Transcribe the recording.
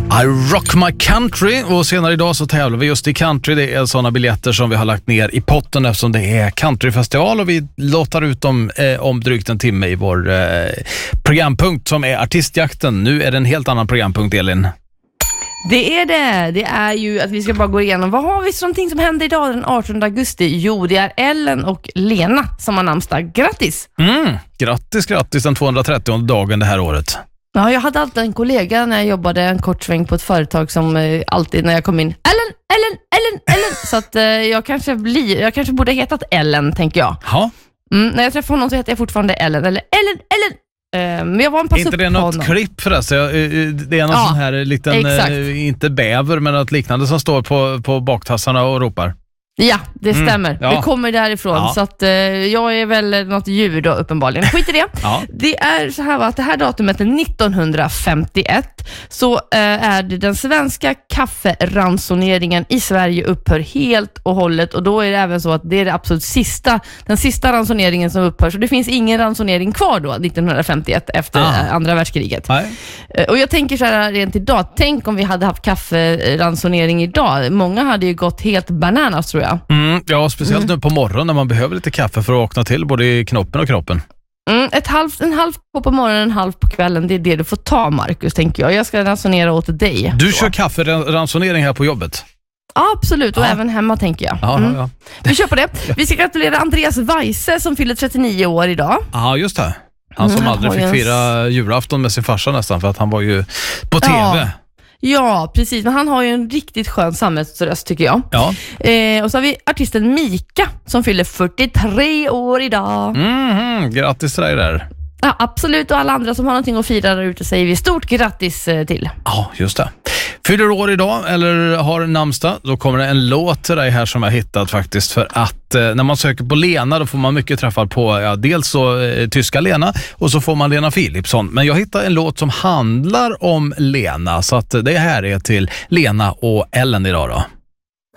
I Rock My Country, och senare idag så tävlar vi just i country. Det är sådana biljetter som vi har lagt ner i potten eftersom det är countryfestival, och vi låtar ut dem om drygt en timme i vår programpunkt som är artistjakten. Nu är det en helt annan programpunkt, Elin. Det är det. Det är ju att vi ska bara gå igenom. Vad har vi för någonting som händer idag den 18 augusti? Jo, det är Ellen och Lena som har namnsdag. Grattis! Grattis den 230 dagen det här året. Ja, jag hade alltid en kollega när jag jobbade en kort sväng på ett företag som alltid när jag kom in Ellen. Så att jag kanske borde hetat Ellen, tänker jag. Ja. När jag träffade honom så heter jag fortfarande Ellen eller Ellen. Men jag var en pass inte upp det något klipp förresten? Det är någon sån här liten, inte bäver men något liknande som står på baktassarna och ropar. Ja, det stämmer. Ja. Det kommer därifrån. Ja. Så att jag är väl något djur då uppenbarligen. Skit i det. Ja. Det är så här att det här datumet är 1951 så är det den svenska kafferansoneringen i Sverige upphör helt och hållet, och då är det även så att det är det absolut den sista ransoneringen som upphör, så det finns ingen ransonering kvar då 1951 efter andra världskriget. Nej. Och jag tänker så här rent idag, tänk om vi hade haft kafferansonering idag. Många hade ju gått helt bananas, tror jag. Ja, speciellt nu på morgonen när man behöver lite kaffe för att vakna till både i knoppen och kroppen. En halv på morgonen, en halv på kvällen, det är det du får ta, Marcus, tänker jag. Jag ska ransonera åt dig. Du kör kafferansonering här på jobbet? Ja, absolut, och även hemma, tänker jag. Ja. Vi kör på det. Vi ska gratulera Andreas Weise som fyller 39 år idag. Ja, just det. Han som aldrig fick fira julafton med sin farsa nästan, för att han var ju på tv. Ja, precis. Men han har ju en riktigt skön samhällsröst, tycker jag. Ja. Och så har vi artisten Mika som fyller 43 år idag. Grattis till dig där. Ja, absolut. Och alla andra som har någonting att fira där ute säger vi stort grattis till. Ja, just det. Fyller år idag eller har namnsdag, då kommer det en låt till dig här som jag hittat faktiskt, för att när man söker på Lena då får man mycket träffar på dels så tyska Lena och så får man Lena Philipsson. Men jag hittade en låt som handlar om Lena, så att det här är till Lena och Ellen idag då.